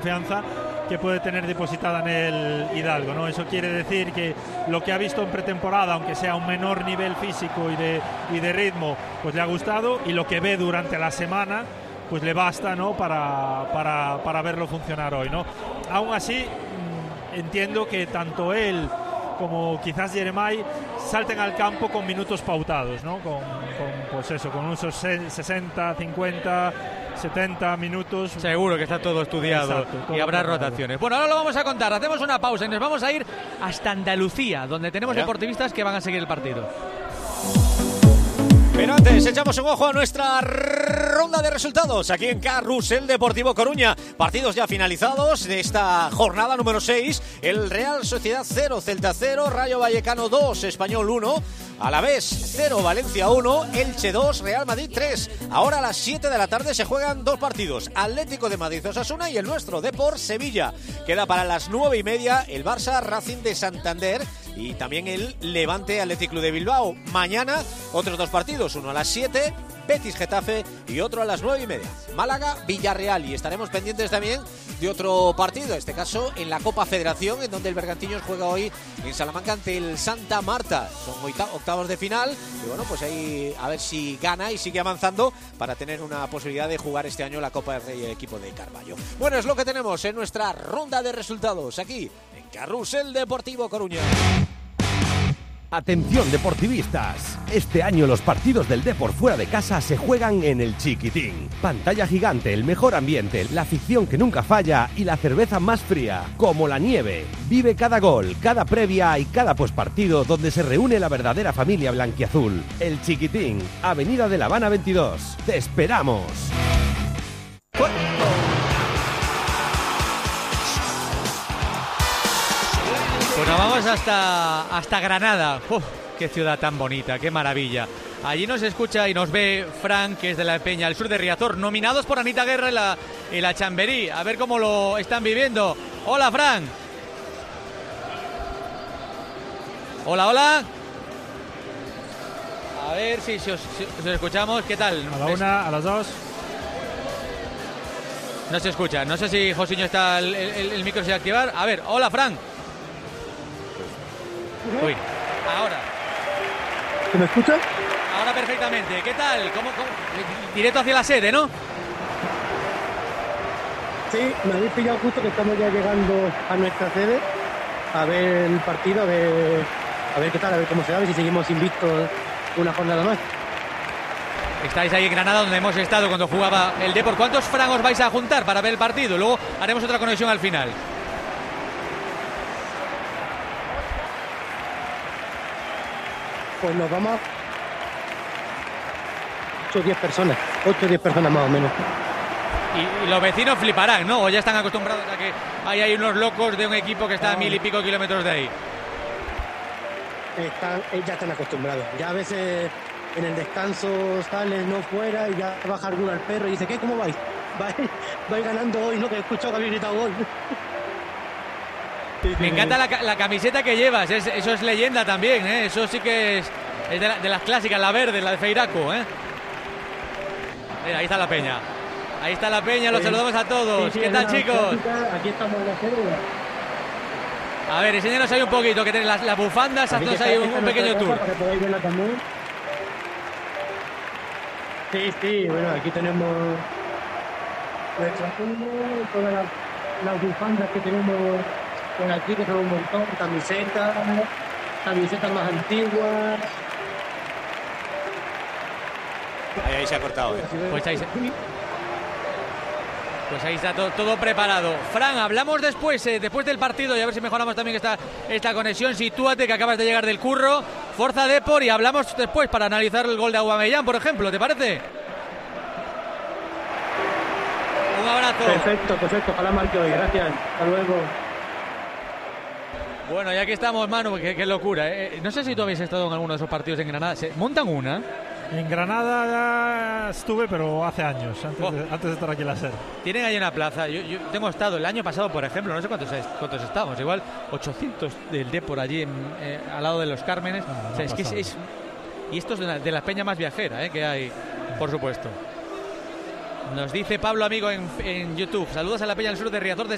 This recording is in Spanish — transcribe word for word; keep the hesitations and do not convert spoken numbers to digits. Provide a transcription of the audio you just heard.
confianza que puede tener depositada en el Hidalgo, ¿no? Eso quiere decir que lo que ha visto en pretemporada, aunque sea un menor nivel físico y de, y de ritmo, pues le ha gustado, y lo que ve durante la semana pues le basta, ¿no? para, para, para verlo funcionar hoy, ¿no? Aún así, entiendo que tanto él como quizás Jeremai salten al campo con minutos pautados, ¿no? Con, con pues eso, con unos sesenta, cincuenta, setenta minutos. Seguro que está todo estudiado. Exacto, todo y habrá preparado. Rotaciones. Bueno, ahora lo vamos a contar. Hacemos una pausa y nos vamos a ir hasta Andalucía, donde tenemos ¿Ya? deportivistas que van a seguir el partido. Pero antes echamos un ojo a nuestra ronda de resultados aquí en Carrusel Deportivo Coruña. Partidos ya finalizados de esta jornada número seis. El Real Sociedad cero, Celta cero, Rayo Vallecano dos, Español uno, Alavés cero, Valencia uno, Elche dos, Real Madrid tres. Ahora a las siete de la tarde se juegan dos partidos. Atlético de Madrid Osasuna y el nuestro Depor Sevilla. Queda para las nueve y media el Barça Racing de Santander y también el Levante Athletic Club de Bilbao. Mañana otros dos partidos, uno a las siete, Betis Getafe, y otro a las nueve y media, Málaga Villarreal. Y estaremos pendientes también de otro partido, en este caso en la Copa Federación, en donde el Bergantiños juega hoy en Salamanca ante el Santa Marta. Son octavos de final y bueno, pues ahí a ver si gana y sigue avanzando para tener una posibilidad de jugar este año la Copa del Rey, el equipo de Carballo. Bueno, es lo que tenemos en nuestra ronda de resultados aquí en Carrusel Deportivo Coruña. Atención deportivistas, este año los partidos del Depor fuera de casa se juegan en el Chiquitín. Pantalla gigante, el mejor ambiente, la afición que nunca falla y la cerveza más fría, como la nieve. Vive cada gol, cada previa y cada pospartido donde se reúne la verdadera familia blanquiazul. El Chiquitín, Avenida de La Habana veintidós. ¡Te esperamos! Pues nos vamos hasta, hasta Granada. Uf, qué ciudad tan bonita, qué maravilla. Allí nos escucha y nos ve Frank, que es de la Peña, al sur de Riazor, nominados por Anita Guerra en la, en la Chamberí. A ver cómo lo están viviendo. Hola, Frank. Hola, hola. A ver si, si, os, si os escuchamos. ¿Qué tal? A la una, a las dos. No se escucha. No sé si Josiño está el, el, el micro sin activar. A ver, hola, Frank. Uy, ahora. ¿Se me escucha? Ahora perfectamente. ¿Qué tal? ¿Cómo, cómo? Directo hacia la sede, ¿no? Sí, me habéis pillado justo que estamos ya llegando a nuestra sede a ver el partido, a ver, a ver qué tal, a ver cómo se da, a ver si seguimos invictos una jornada más. Estáis ahí en Granada, donde hemos estado cuando jugaba el Depor. ¿Cuántos frangos vais a juntar para ver el partido? Luego haremos otra conexión al final. Pues nos vamos ocho o diez personas, ocho o diez personas más o menos. Y, y los vecinos fliparán, ¿no? O ya están acostumbrados a que hay, hay unos locos de un equipo que está a mil y pico kilómetros de ahí. Están, ya están acostumbrados. Ya a veces en el descanso salen no fuera y ya baja alguno al perro y dice, ¿qué? ¿Cómo vais? ¿Vais, vais ganando hoy? ¿No? Que he escuchado que habéis gritado gol. Me encanta la, la camiseta que llevas, es, eso es leyenda también, ¿eh? Eso sí que es, es de, la, de las clásicas, la verde, la de Feiraco, ¿eh? Mira, ahí está la peña, ahí está la peña, los sí. Saludamos a todos. Sí, sí, ¿qué tal, chicos? Clásica, aquí estamos en la sede. A ver, enséñanos ahí un poquito, que tenéis las, las bufandas, haznos ahí un, un pequeño tour. Para que podáis verla también. Sí, sí, bueno, aquí tenemos nuestra fondo, todas las, las bufandas que tenemos por aquí, que son un montón, camisetas, camisetas más antiguas. Ahí, ahí se ha cortado, ¿eh? Pues ahí se... Pues ahí está todo, todo preparado. Fran, hablamos después, eh, después del partido, y a ver si mejoramos también esta, esta conexión. Sitúate, que acabas de llegar del curro. Forza Depor, y hablamos después para analizar el gol de Aubameyang, por ejemplo, ¿te parece? Un abrazo. Perfecto, perfecto, ojalá marque hoy, gracias. Hasta luego. Bueno, ya que estamos, Manu, qué, qué locura, ¿eh? No sé si tú habéis estado en alguno de esos partidos en Granada. ¿Se montan una? En Granada ya estuve, pero hace años, antes, oh. de, antes de estar aquí en la SER. Tienen ahí una plaza. Yo, yo tengo estado el año pasado, por ejemplo, no sé cuántos, cuántos estábamos, igual ochocientos del Depor allí en, eh, al lado de los Cármenes. Ah, o sea, es que es, es, y esto es de la, de la peña más viajera, eh, que hay, por supuesto. Nos dice Pablo Amigo en, en YouTube. Saludos a la peña del sur de Riazor.